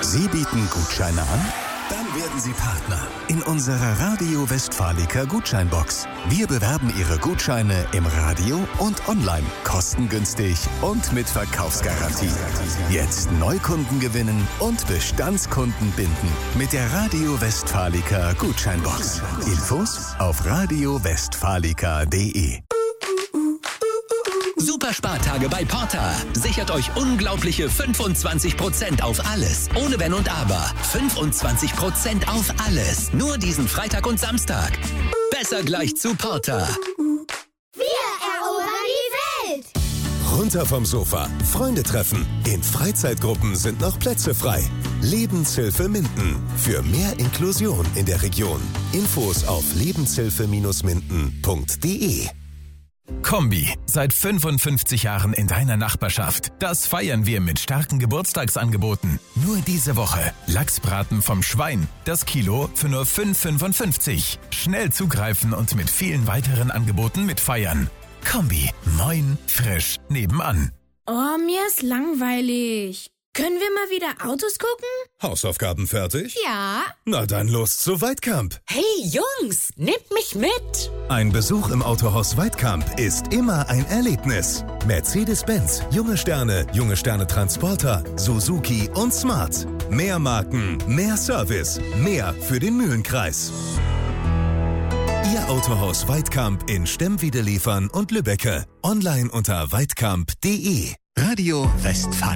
Sie bieten Gutscheine an? Dann werden Sie Partner in unserer Radio Westfalica Gutscheinbox. Wir bewerben Ihre Gutscheine im Radio und online, kostengünstig und mit Verkaufsgarantie. Jetzt Neukunden gewinnen und Bestandskunden binden mit der Radio Westfalica Gutscheinbox. Infos auf radiowestfalica.de. Superspartage bei Porter. Sichert euch unglaubliche 25% auf alles. Ohne Wenn und Aber. 25% auf alles. Nur diesen Freitag und Samstag. Besser gleich zu Porter. Wir erobern die Welt! Runter vom Sofa. Freunde treffen. In Freizeitgruppen sind noch Plätze frei. Lebenshilfe Minden. Für mehr Inklusion in der Region. Infos auf lebenshilfe-minden.de. Kombi, seit 55 Jahren in deiner Nachbarschaft. Das feiern wir mit starken Geburtstagsangeboten. Nur diese Woche. Lachsbraten vom Schwein. Das Kilo für nur 5,55. Schnell zugreifen und mit vielen weiteren Angeboten mitfeiern. Kombi, moin, frisch, nebenan. Oh, mir ist langweilig. Können wir mal wieder Autos gucken? Hausaufgaben fertig? Ja. Na dann los zu Weidkamp. Hey Jungs, nehmt mich mit. Ein Besuch im Autohaus Weidkamp ist immer ein Erlebnis. Mercedes-Benz, Junge Sterne Transporter, Suzuki und Smart. Mehr Marken, mehr Service, mehr für den Mühlenkreis. Ihr Autohaus Weidkamp in Stemmwiedeliefern und Lübbecke. Online unter weidkamp.de. Radio Westfalica.